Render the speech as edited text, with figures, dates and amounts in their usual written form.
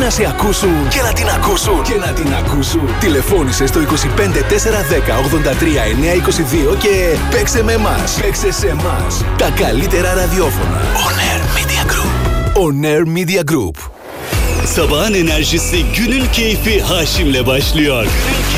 να σε ακούσουν και να την ακούσουν και να την ακούσουν. Τηλεφώνησε στο 25 410 83 922 και παίξε με εμάς. Παίξε σε εμάς. Τα καλύτερα ραδιόφωνα. On Air Media Group. On Air Media Group. Sabahın enerjisi, günün keyfi Haşim'le başlıyor.